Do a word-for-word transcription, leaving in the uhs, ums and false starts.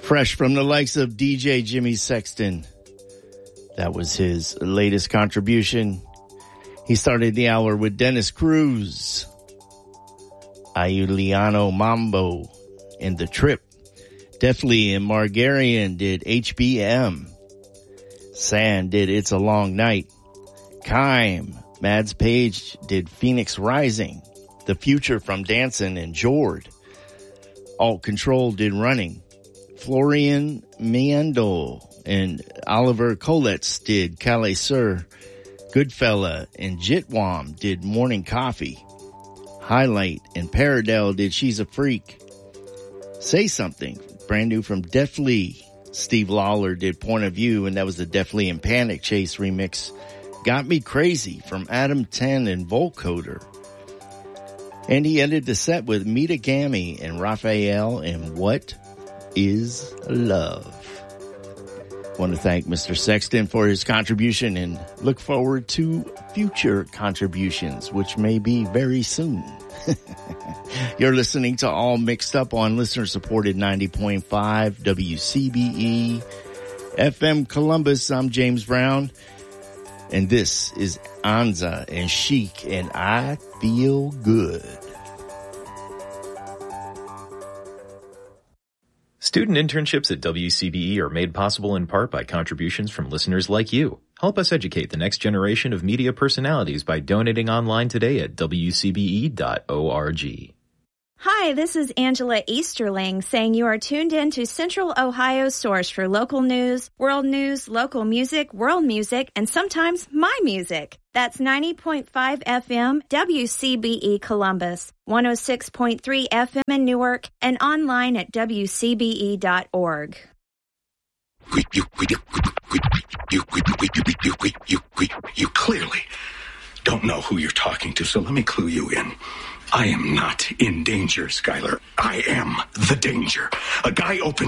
Fresh from the likes of D J Jimmy Sexton. That was his latest contribution. He started the hour with Dennis Cruz, Ayuliano Mambo, and The Trip. Definitely and Margarian did H B M. Sand did It's a Long Night. Kime, Mads Page did Phoenix Rising. The Future from Dancin' and Jord. Alt Control did Running. Florian Miendo and Oliver Coletz did Calais Sur. Goodfella and Jitwam did Morning Coffee. Highlight and Paradell did She's a Freak. Say Something, brand new from Def Lee. Steve Lawler did Point of View, and that was the Def Lee and Panic Chase remix. Got Me Crazy from Adam ten and Volcoder. And he ended the set with Mita Gami and Raphael and What is Love. Want to thank Mister Sexton for his contribution and look forward to future contributions, which may be very soon. You're listening to All Mixed Up on listener-supported ninety point five W C B E F M Columbus. I'm James Brown, and this is Anza and Chic, and I Feel Good. Student internships at W C B E are made possible in part by contributions from listeners like you. Help us educate the next generation of media personalities by donating online today at w c b e dot org. Hi, this is Angela Easterling saying you are tuned in to Central Ohio's source for local news, world news, local music, world music, and sometimes my music. That's ninety point five F M W C B E Columbus, one oh six point three F M in Newark, and online at w c b e dot org. You, you, you, you, you clearly don't know who you're talking to, so let me clue you in. I am not in danger, Skylar. I am the danger. A guy opens